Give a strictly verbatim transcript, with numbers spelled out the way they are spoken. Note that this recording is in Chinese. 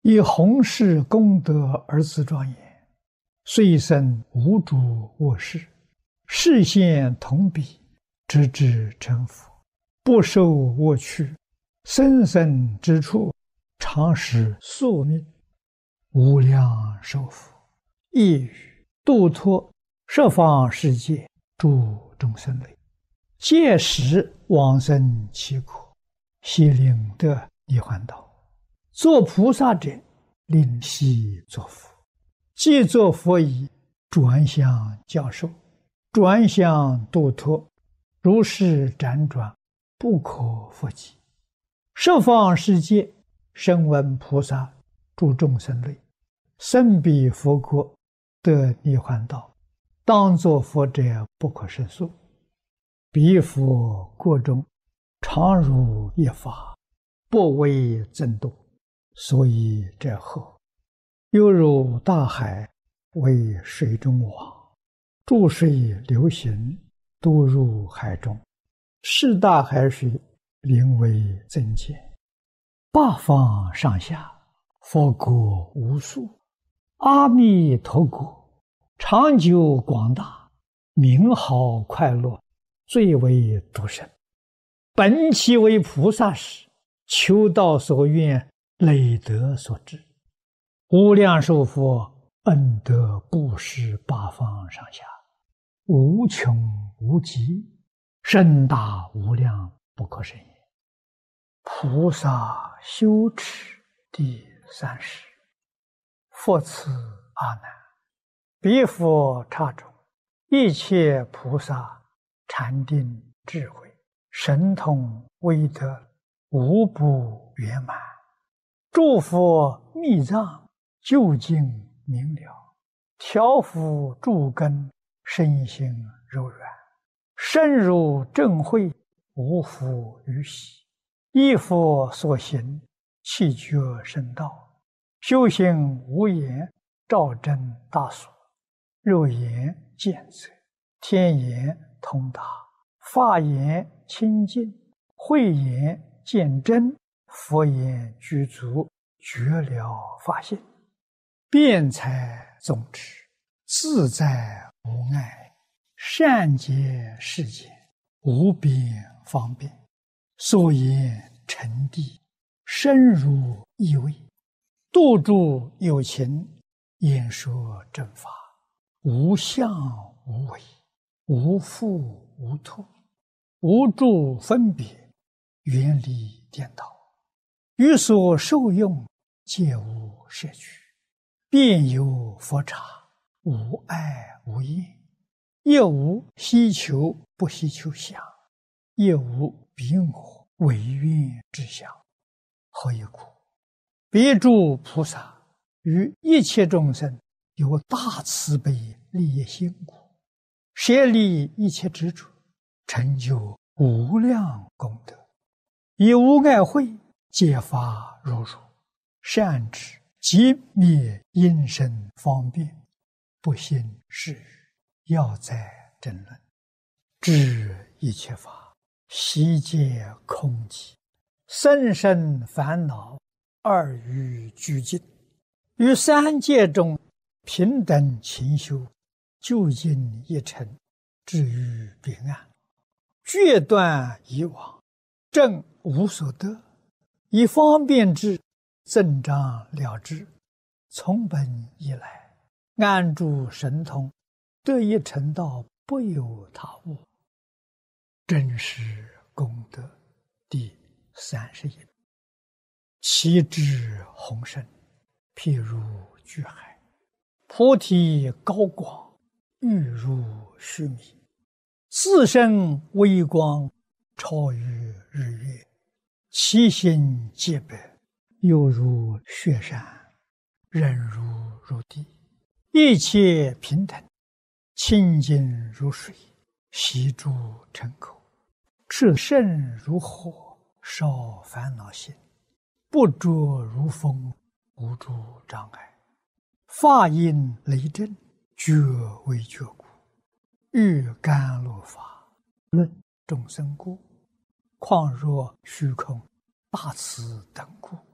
以弘誓功德而自庄严，遂生无主卧室，视现同彼，直至成佛，不受我趣，生生之处，常使宿命，无量寿佛，亦语度脱十方世界诸众生类，届时往生其国，悉令得涅槃道。做菩萨者，令悉作佛；既作佛已，转向教授，转向度脱，如是辗转，不可复计。十方世界，声闻菩萨诸众生类，生彼佛国，得涅槃道，当作佛者不可胜数。彼佛国中，常如一法，不为增多。所以者后，犹如大海为水中网，注水流行，都入海中，是大海水灵为增减。八方上下，佛国无数，阿弥陀国长久广大，名好快乐，最为独生。本其为菩萨时，求道所愿，累德所致，无量寿佛恩德布施八方上下，无穷无极，甚大无量，不可胜也。菩萨修持第三十。复次阿难，彼佛刹中，一切菩萨禅定智慧神通威德，无不圆满。诸佛密藏究竟明了，调伏诸根，身心柔软，深入正慧，无复于喜。依佛所行，气觉深道，修行无言，照真大所，肉眼见则，天眼通达，法眼清净，慧眼见真，佛言具足，觉了法性，辩才总持，自在无碍，善解世间，无边方便，所言沉谛，深入意味，度诸有情，演说正法，无相无为，无复无脱，无诸分别，远离颠倒，于所受用，皆无摄取，遍有佛刹，无碍无厌，亦无希求不希求相，亦无彼我唯愿之相。何以故？彼诸菩萨于一切众生有大慈悲利益心故，舍离一切执着，成就无量功德，以无碍慧揭发如如，善知即灭因身方便，不信是语，要在争论，知一切法悉皆空寂，生生烦恼二于俱尽，于三界中平等勤修，究竟一尘，至于彼岸，决断以往，正无所得，以方便智增长了之，从本以来，安住神通，得以成道，不有他物。真实功德第三十一。其智宏深，譬如巨海，菩提高广，欲如须弥，自身微光，超于日月，其心洁白，犹如雪山，忍如如地，一切平等，清净如水，悉诸尘口，炽盛如火，烧烦恼心，不着如风，无诸障碍，法音雷震，觉为觉故，欲甘露法，论众生故，况若虚空大慈等故。